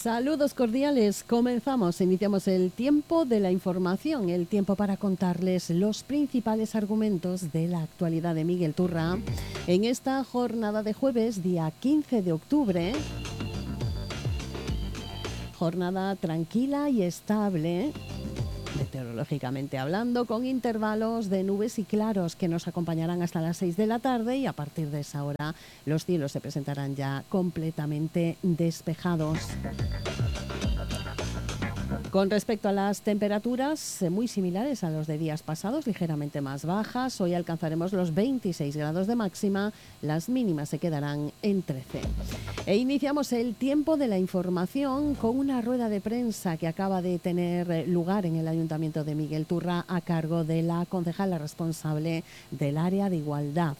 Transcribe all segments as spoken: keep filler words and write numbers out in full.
Saludos cordiales, comenzamos, iniciamos el tiempo de la información, el tiempo para contarles los principales argumentos de la actualidad de Miguel Turra en esta jornada de jueves, día quince de octubre, jornada tranquila y estable, meteorológicamente hablando, con intervalos de nubes y claros que nos acompañarán hasta las seis de la tarde y a partir de esa hora los cielos se presentarán ya completamente despejados. Con respecto a las temperaturas, muy similares a los de días pasados, ligeramente más bajas. Hoy alcanzaremos los veintiséis grados de máxima, las mínimas se quedarán en trece. E iniciamos el tiempo de la información con una rueda de prensa que acaba de tener lugar en el Ayuntamiento de Miguel Turra a cargo de la concejala responsable del área de igualdad.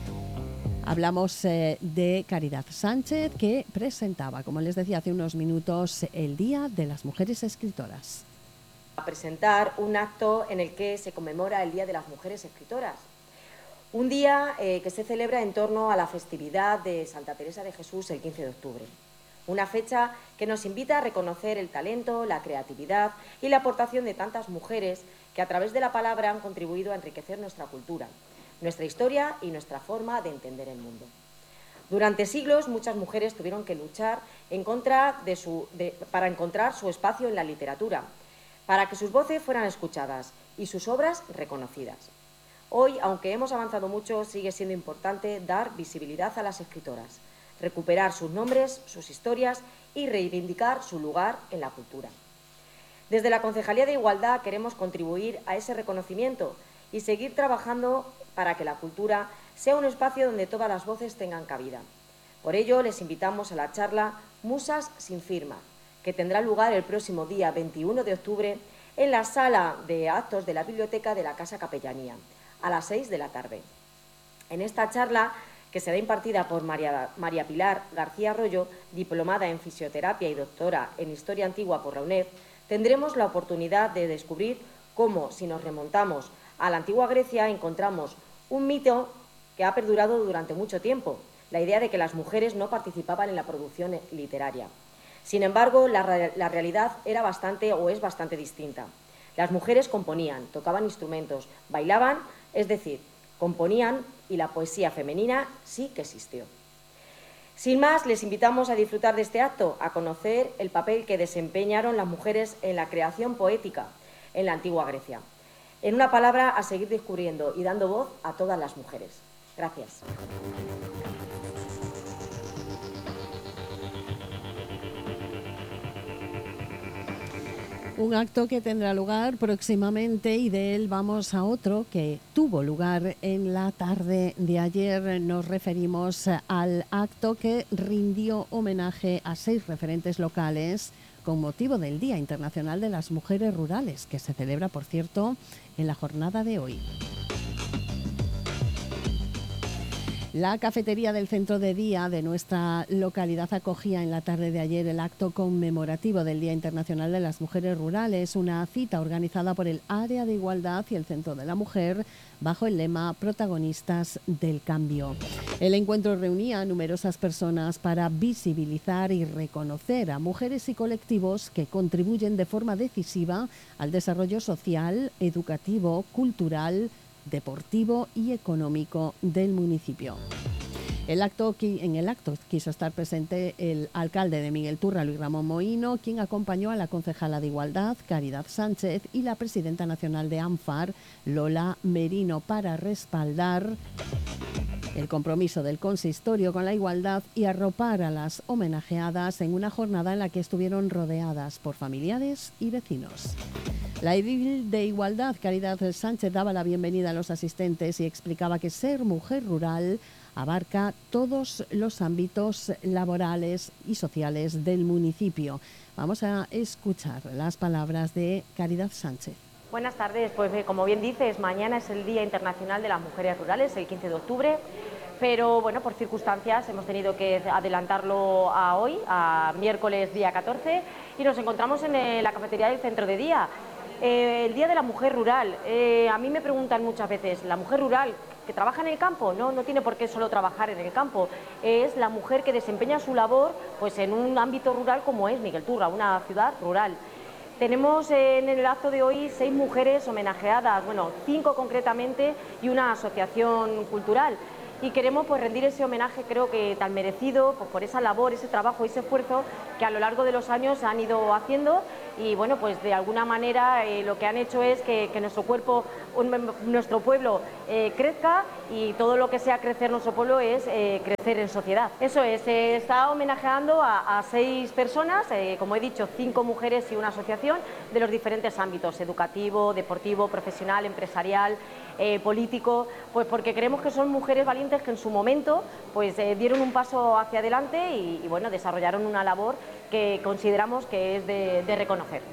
Hablamos eh, de Caridad Sánchez, que presentaba, como les decía hace unos minutos, el Día de las Mujeres Escritoras. A presentar un acto en el que se conmemora el Día de las Mujeres Escritoras. Un día eh, que se celebra en torno a la festividad de Santa Teresa de Jesús el quince de octubre. Una fecha que nos invita a reconocer el talento, la creatividad y la aportación de tantas mujeres que a través de la palabra han contribuido a enriquecer nuestra cultura, nuestra historia y nuestra forma de entender el mundo. Durante siglos, muchas mujeres tuvieron que luchar en contra de su, de, para encontrar su espacio en la literatura, para que sus voces fueran escuchadas y sus obras reconocidas. Hoy, aunque hemos avanzado mucho, sigue siendo importante dar visibilidad a las escritoras, recuperar sus nombres, sus historias y reivindicar su lugar en la cultura. Desde la Concejalía de Igualdad queremos contribuir a ese reconocimiento y seguir trabajando para que la cultura sea un espacio donde todas las voces tengan cabida. Por ello, les invitamos a la charla Musas sin firma, que tendrá lugar el próximo día veintiuno de octubre en la sala de actos de la Biblioteca de la Casa Capellanía, a las seis de la tarde. En esta charla, que será impartida por María, María Pilar García Arroyo, diplomada en fisioterapia y doctora en Historia Antigua por la UNED, tendremos la oportunidad de descubrir cómo, si nos remontamos a la antigua Grecia, encontramos un mito que ha perdurado durante mucho tiempo, la idea de que las mujeres no participaban en la producción literaria. Sin embargo, la, la realidad era bastante o es bastante distinta. Las mujeres componían, tocaban instrumentos, bailaban, es decir, componían, y la poesía femenina sí que existió. Sin más, les invitamos a disfrutar de este acto, a conocer el papel que desempeñaron las mujeres en la creación poética en la antigua Grecia. En una palabra, a seguir descubriendo y dando voz a todas las mujeres. Gracias. Un acto que tendrá lugar próximamente y de él vamos a otro que tuvo lugar en la tarde de ayer. Nos referimos al acto que rindió homenaje a seis referentes locales con motivo del Día Internacional de las Mujeres Rurales, que se celebra, por cierto, en la jornada de hoy. La cafetería del centro de día de nuestra localidad acogía en la tarde de ayer el acto conmemorativo del Día Internacional de las Mujeres Rurales, una cita organizada por el Área de Igualdad y el Centro de la Mujer bajo el lema Protagonistas del Cambio. El encuentro reunía a numerosas personas para visibilizar y reconocer a mujeres y colectivos que contribuyen de forma decisiva al desarrollo social, educativo, cultural, deportivo y económico del municipio. El acto, en el acto quiso estar presente el alcalde de Miguel Turra, Luis Ramón Mohino, quien acompañó a la concejala de Igualdad, Caridad Sánchez, y la presidenta nacional de ANFAR, Lola Merino, para respaldar el compromiso del consistorio con la igualdad y arropar a las homenajeadas en una jornada en la que estuvieron rodeadas por familiares y vecinos. La edil de Igualdad, Caridad Sánchez, daba la bienvenida a los asistentes y explicaba que ser mujer rural abarca todos los ámbitos laborales y sociales del municipio. Vamos a escuchar las palabras de Caridad Sánchez. Buenas tardes, pues como bien dices, mañana es el Día Internacional de las Mujeres Rurales, el quince de octubre, pero bueno, por circunstancias hemos tenido que adelantarlo a hoy, a miércoles día catorce, y nos encontramos en la cafetería del centro de día. Eh, el Día de la Mujer Rural, eh, a mí me preguntan muchas veces, ¿la mujer rural ¿Que trabaja en el campo? No, no tiene por qué solo trabajar en el campo. Es la mujer que desempeña su labor pues, en un ámbito rural como es Miguelturra, una ciudad rural. Tenemos en el acto de hoy seis mujeres homenajeadas, bueno, cinco concretamente y una asociación cultural. Y queremos pues, rendir ese homenaje, creo que tan merecido, pues, por esa labor, ese trabajo y ese esfuerzo que a lo largo de los años han ido haciendo y bueno, pues de alguna manera eh, lo que han hecho es que, que nuestro cuerpo, un, nuestro pueblo eh, crezca y todo lo que sea crecer nuestro pueblo es eh, crecer en sociedad. Eso es, se está homenajeando a, a seis personas, eh, como he dicho, cinco mujeres y una asociación de los diferentes ámbitos, educativo, deportivo, profesional, empresarial, eh, político, pues porque creemos que son mujeres valientes que en su momento pues eh, dieron un paso hacia adelante y, y bueno, desarrollaron una labor que consideramos que es de, de reconocer.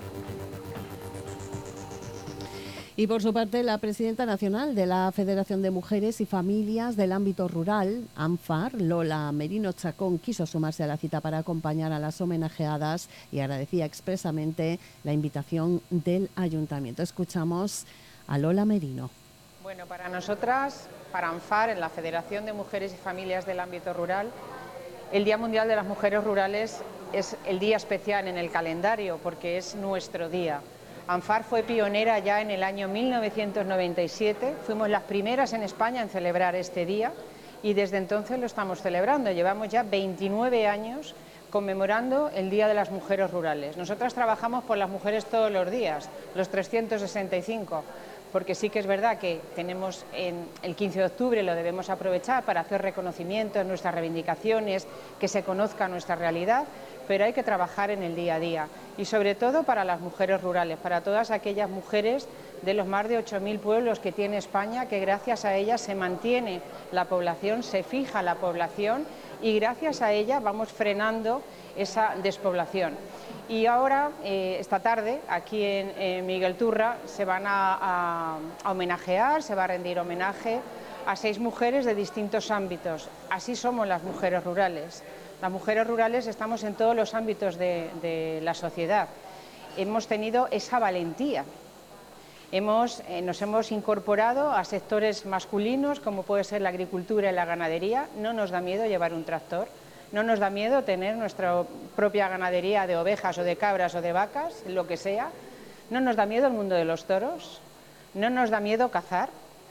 Y por su parte, la presidenta nacional de la Federación de Mujeres y Familias del Ámbito Rural, ANFAR, Lola Merino Chacón, quiso sumarse a la cita para acompañar a las homenajeadas y agradecía expresamente la invitación del Ayuntamiento. Escuchamos a Lola Merino. Bueno, para nosotras, para ANFAR, en la Federación de Mujeres y Familias del Ámbito Rural, el Día Mundial de las Mujeres Rurales es el día especial en el calendario porque es nuestro día. ANFAR fue pionera ya en el año mil novecientos noventa y siete, fuimos las primeras en España en celebrar este día y desde entonces lo estamos celebrando. Llevamos ya veintinueve años conmemorando el Día de las Mujeres Rurales. Nosotras trabajamos por las mujeres todos los días, los trescientos sesenta y cinco, porque sí que es verdad que tenemos en el quince de octubre, lo debemos aprovechar para hacer reconocimientos, nuestras reivindicaciones, que se conozca nuestra realidad, pero hay que trabajar en el día a día y sobre todo para las mujeres rurales, para todas aquellas mujeres de los más de ocho mil pueblos que tiene España, que gracias a ellas se mantiene la población, se fija la población y gracias a ella vamos frenando esa despoblación. Y ahora, eh, esta tarde, aquí en, en Miguelturra, se van a, a, a homenajear, se va a rendir homenaje a seis mujeres de distintos ámbitos. Así somos las mujeres rurales. Las mujeres rurales estamos en todos los ámbitos de, de la sociedad. Hemos tenido esa valentía. Hemos, eh, nos hemos incorporado a sectores masculinos, como puede ser la agricultura y la ganadería. No nos da miedo llevar un tractor. No nos da miedo tener nuestra propia ganadería de ovejas o de cabras o de vacas, lo que sea. No nos da miedo el mundo de los toros. No nos da miedo cazar.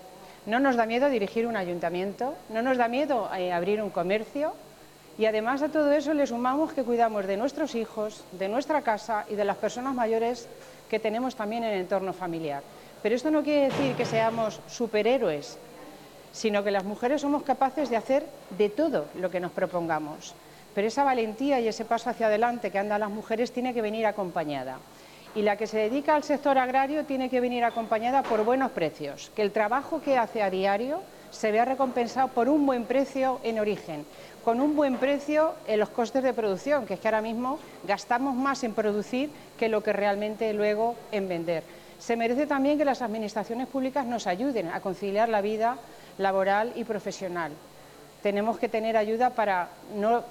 No nos da miedo dirigir un ayuntamiento. No nos da miedo eh, abrir un comercio. Y además a todo eso le sumamos que cuidamos de nuestros hijos, de nuestra casa y de las personas mayores que tenemos también en el entorno familiar. Pero esto no quiere decir que seamos superhéroes, sino que las mujeres somos capaces de hacer de todo lo que nos propongamos. Pero esa valentía y ese paso hacia adelante que andan las mujeres tiene que venir acompañada. Y la que se dedica al sector agrario tiene que venir acompañada por buenos precios, que el trabajo que hace a diario se vea recompensado por un buen precio en origen, con un buen precio en los costes de producción, que es que ahora mismo gastamos más en producir que lo que realmente luego en vender. Se merece también que las administraciones públicas nos ayuden a conciliar la vida laboral y profesional. Tenemos que tener ayuda para no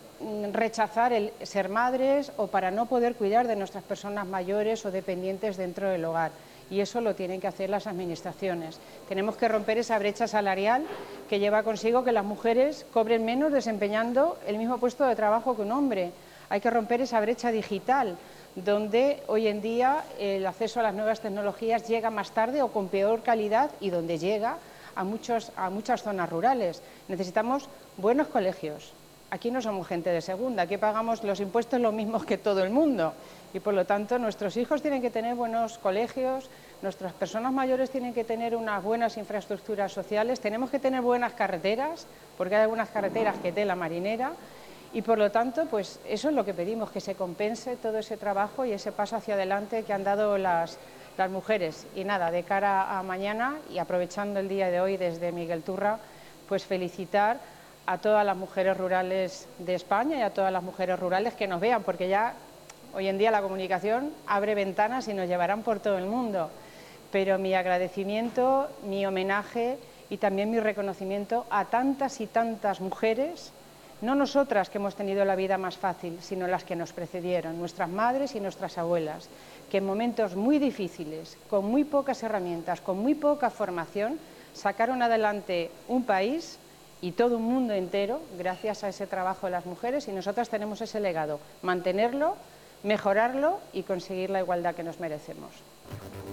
rechazar el ser madres o para no poder cuidar de nuestras personas mayores o dependientes dentro del hogar. Y eso lo tienen que hacer las administraciones. Tenemos que romper esa brecha salarial que lleva consigo que las mujeres cobren menos desempeñando el mismo puesto de trabajo que un hombre. Hay que romper esa brecha digital, donde hoy en día el acceso a las nuevas tecnologías llega más tarde o con peor calidad y donde llega a, muchos, a muchas zonas rurales. Necesitamos buenos colegios. Aquí no somos gente de segunda, aquí pagamos los impuestos los mismos que todo el mundo y por lo tanto nuestros hijos tienen que tener buenos colegios, nuestras personas mayores tienen que tener unas buenas infraestructuras sociales, tenemos que tener buenas carreteras, porque hay algunas carreteras que tela marinera y por lo tanto pues eso es lo que pedimos, que se compense todo ese trabajo y ese paso hacia adelante que han dado las, las mujeres. Y nada, de cara a mañana y aprovechando el día de hoy desde Miguelturra, pues felicitar a todas las mujeres rurales de España y a todas las mujeres rurales que nos vean, porque ya hoy en día la comunicación abre ventanas y nos llevarán por todo el mundo. Pero mi agradecimiento, mi homenaje y también mi reconocimiento a tantas y tantas mujeres, no nosotras que hemos tenido la vida más fácil, sino las que nos precedieron, nuestras madres y nuestras abuelas, que en momentos muy difíciles, con muy pocas herramientas, con muy poca formación, sacaron adelante un país y todo un mundo entero gracias a ese trabajo de las mujeres, y nosotras tenemos ese legado, mantenerlo, mejorarlo y conseguir la igualdad que nos merecemos.